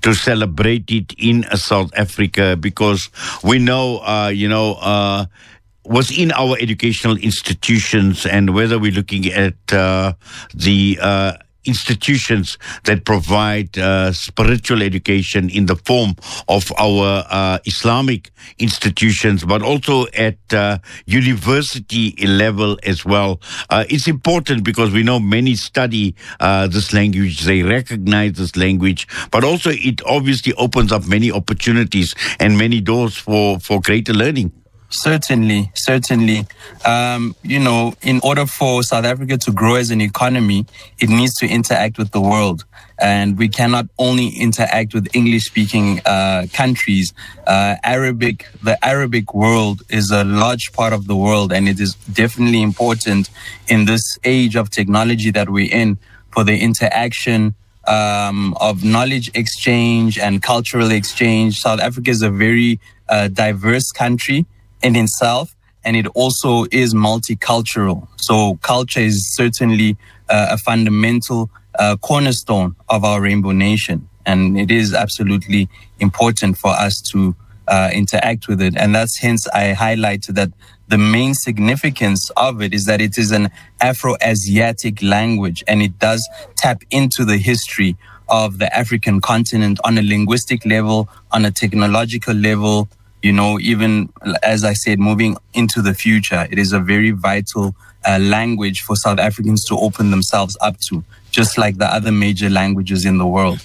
to celebrate it in South Africa, because we know, within our educational institutions, and whether we're looking at the institutions that provide spiritual education in the form of our Islamic institutions, but also at university level as well. It's important because we know many study this language, they recognize this language, but also it obviously opens up many opportunities and many doors for greater learning. Certainly. In order for South Africa to grow as an economy, it needs to interact with the world. And we cannot only interact with English-speaking countries. The Arabic world is a large part of the world, and it is definitely important in this age of technology that we're in for the interaction of knowledge exchange and cultural exchange. South Africa is a very diverse country in itself, and it also is multicultural. So culture is certainly a fundamental cornerstone of our Rainbow Nation, and it is absolutely important for us to interact with it. And that's hence I highlighted that the main significance of it is that it is an Afro-Asiatic language, and it does tap into the history of the African continent on a linguistic level, on a technological level. Even as I said, moving into the future, it is a very vital language for South Africans to open themselves up to, just like the other major languages in the world.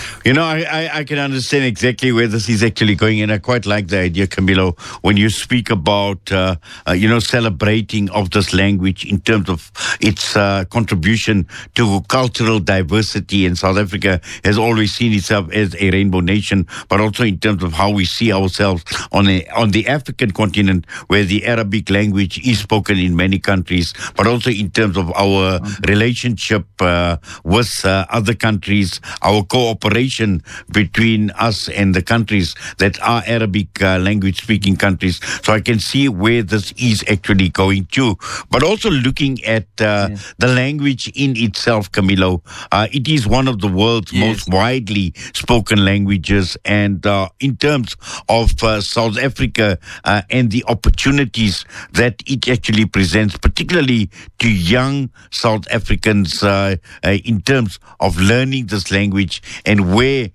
I can understand exactly where this is actually going, and I quite like the idea, Camilo, when you speak about, celebrating of this language in terms of its contribution to cultural diversity. And South Africa has always seen itself as a rainbow nation, but also in terms of how we see ourselves on the African continent, where the Arabic language is spoken in many countries, but also in terms of our relationship with other countries, our cooperation between us and the countries that are Arabic language speaking countries. So I can see where this is actually going to. But also looking at the language in itself, Camilo, it is one of the world's most widely spoken languages. And in terms of South Africa and the opportunities that it actually presents, particularly to young South Africans in terms of learning this language, and where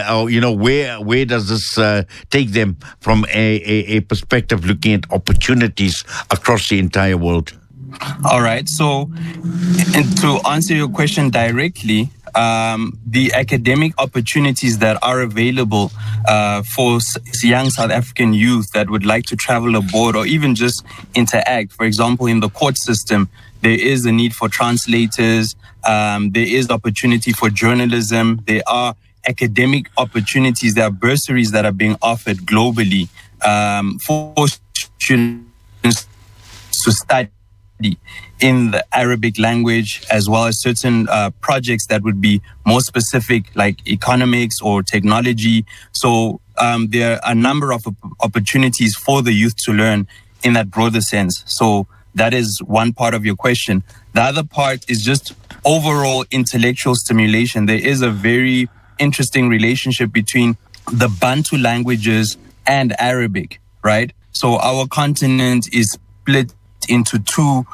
does this take them from a perspective looking at opportunities across the entire world? All right. So, and to answer your question directly, the academic opportunities that are available for young South African youth that would like to travel abroad or even just interact, for example, in the court system, there is a need for translators. There is opportunity for journalism. There are academic opportunities. There are bursaries that are being offered globally for students to study in the Arabic language, as well as certain projects that would be more specific, like economics or technology. So there are a number of opportunities for the youth to learn in that broader sense. So that is one part of your question. The other part is just overall intellectual stimulation. There is a very interesting relationship between the Bantu languages and Arabic, right? So our continent is split into two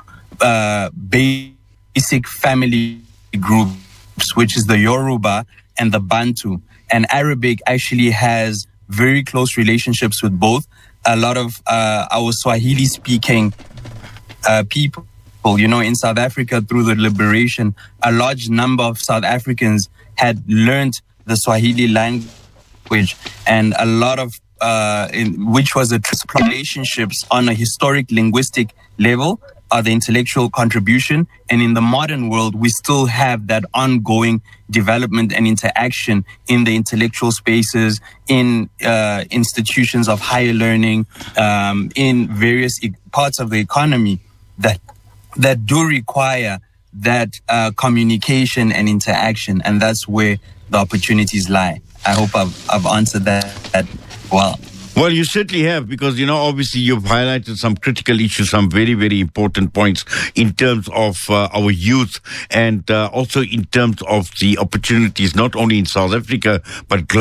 basic family groups, which is the Yoruba and the Bantu. And Arabic actually has very close relationships with both. A lot of our Swahili-speaking people, in South Africa through the liberation, a large number of South Africans had learned the Swahili language, and a lot of which was a relationships on a historic linguistic level are the intellectual contribution. And in the modern world, we still have that ongoing development and interaction in the intellectual spaces, in institutions of higher learning, in various parts of the economy that do require that communication and interaction. And that's where the opportunities lie. I hope I've answered that well. Well, you certainly have, because, obviously you've highlighted some critical issues, some very, very important points in terms of our youth, and also in terms of the opportunities, not only in South Africa, but globally.